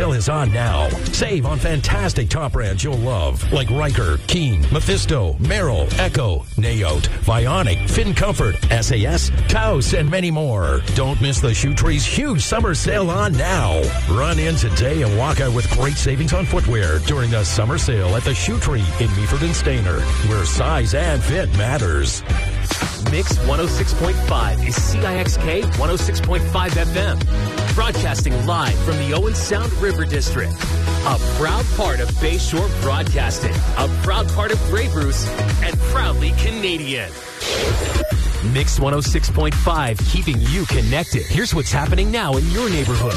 sale is on now. Save on fantastic top brands you'll love, like Riker, Keen, Mephisto, Merrill, Echo, Naote, Vionic, Fin Comfort, SAS, Taos, and many more. Don't miss the Shoe Tree's huge summer sale on now. Run in today and walk out with great savings on footwear during the summer sale at the Shoe Tree in Meaford and Stayner, where size and fit matters. Mix 106.5 is CIXK 106.5 FM. Broadcasting live from the Owen Sound River District. A proud part of Bayshore Broadcasting. A proud part of Grey Bruce. And proudly Canadian. Mix 106.5, keeping you connected. Here's what's happening now in your neighborhood.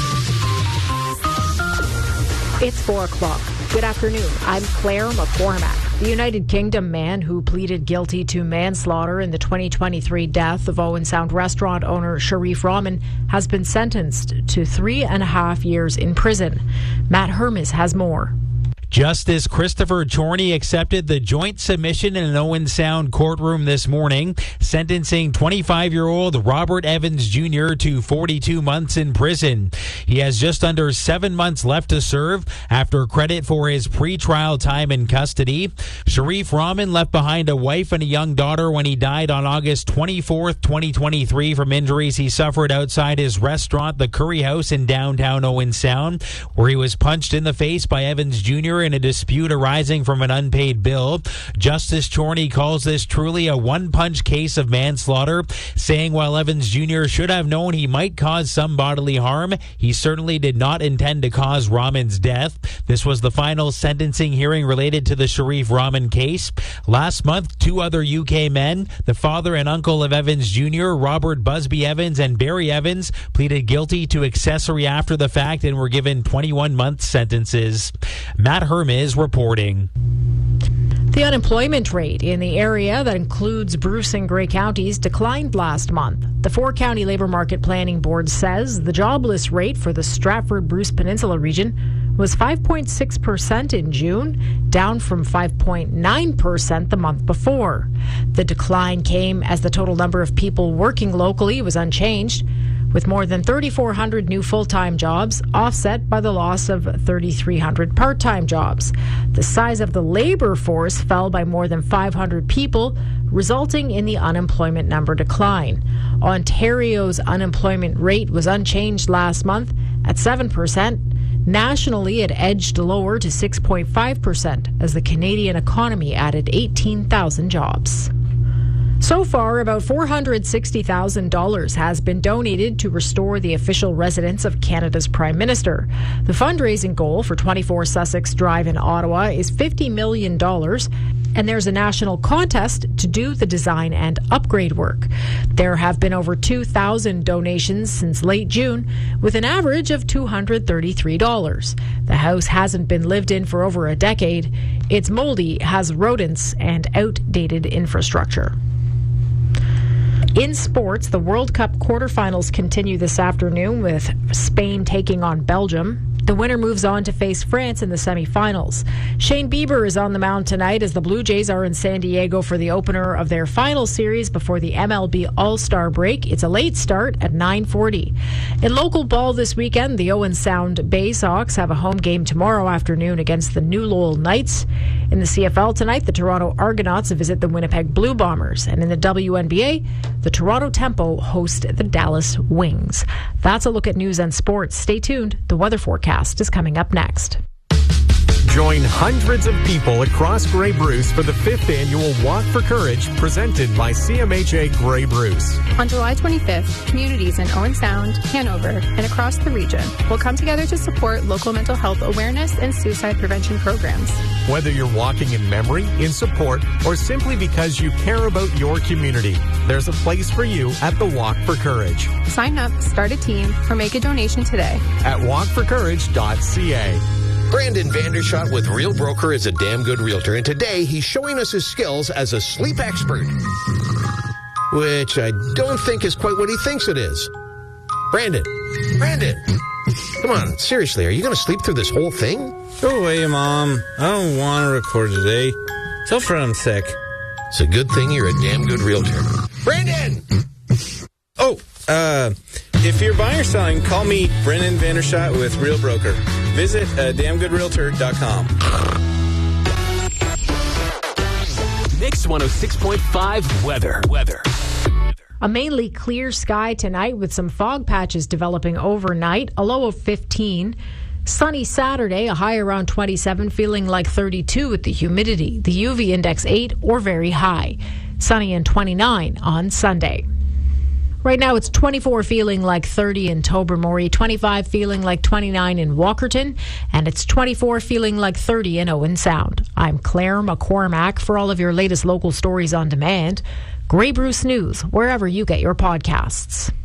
It's 4 o'clock. Good afternoon. I'm Claire McCormack. The United Kingdom man who pleaded guilty to manslaughter in the 2023 death of Owen Sound restaurant owner Sharif Rahman has been sentenced to 3.5 years in prison. Matt Hermes has more. Justice Christopher Chorney accepted the joint submission in an Owen Sound courtroom this morning, sentencing 25-year-old Robert Evans Jr. to 42 months in prison. He has just under 7 months left to serve after credit for his pretrial time in custody. Sharif Rahman left behind a wife and a young daughter when he died on August 24th, 2023 from injuries he suffered outside his restaurant, the Curry House in downtown Owen Sound, where he was punched in the face by Evans Jr. in a dispute arising from an unpaid bill. Justice Chorney calls this truly a one-punch case of manslaughter, saying while Evans Jr. should have known he might cause some bodily harm, he certainly did not intend to cause Rahman's death. This was the final sentencing hearing related to the Sharif Rahman case. Last month, 2 other UK men, the father and uncle of Evans Jr., Robert Busby Evans and Barry Evans, pleaded guilty to accessory after the fact and were given 21-month sentences. Matt Hermes reporting. The unemployment rate in the area that includes Bruce and Grey counties declined last month. The 4-county Labour Market Planning Board says the jobless rate for the Stratford-Bruce Peninsula region was 5.6% in June, down from 5.9% the month before. The decline came as the total number of people working locally was unchanged, with more than 3,400 new full-time jobs offset by the loss of 3,300 part-time jobs. The size of the labor force fell by more than 500 people, resulting in the unemployment number decline. Ontario's unemployment rate was unchanged last month at 7%. Nationally, it edged lower to 6.5% as the Canadian economy added 18,000 jobs. So far, about $460,000 has been donated to restore the official residence of Canada's Prime Minister. The fundraising goal for 24 Sussex Drive in Ottawa is $50 million, and there's a national contest to do the design and upgrade work. There have been over 2,000 donations since late June, with an average of $233. The house hasn't been lived in for over a decade. It's moldy, has rodents, and outdated infrastructure. In sports, the World Cup quarterfinals continue this afternoon with Spain taking on Belgium. The winner moves on to face France in the semifinals. Shane Bieber is on the mound tonight as the Blue Jays are in San Diego for the opener of their final series before the MLB All-Star break. It's a late start at 9:40. In local ball this weekend, the Owen Sound Bay Sox have a home game tomorrow afternoon against the New Lowell Knights. In the CFL tonight, the Toronto Argonauts visit the Winnipeg Blue Bombers. And in the WNBA, the Toronto Tempo host the Dallas Wings. That's a look at news and sports. Stay tuned. The weather forecast is coming up next. Join hundreds of people across Grey Bruce for the 5th annual Walk for Courage presented by CMHA Grey Bruce. On July 25th, communities in Owen Sound, Hanover, and across the region will come together to support local mental health awareness and suicide prevention programs. Whether you're walking in memory, in support, or simply because you care about your community, there's a place for you at the Walk for Courage. Sign up, start a team, or make a donation today at walkforcourage.ca. Brandon Vandershot with Real Broker is a damn good realtor, and today he's showing us his skills as a sleep expert, which I don't think is quite what he thinks it is. Brandon, come on, seriously, are you going to sleep through this whole thing? Go away, Mom. I don't want to record today. Tell Fred I'm sick. It's a good thing you're a damn good realtor. Brandon! If you're buying or selling, call me, Brennan Vandershot with Real Broker. Visit damngoodrealtor.com. Mix 106.5 weather. A mainly clear sky tonight with some fog patches developing overnight, a low of 15. Sunny Saturday, a high around 27, feeling like 32 with the humidity. The UV index 8 or very high. Sunny and 29 on Sunday. Right now it's 24 feeling like 30 in Tobermory, 25 feeling like 29 in Walkerton, and it's 24 feeling like 30 in Owen Sound. I'm Claire McCormack. For all of your latest local stories on demand, Grey Bruce News, wherever you get your podcasts.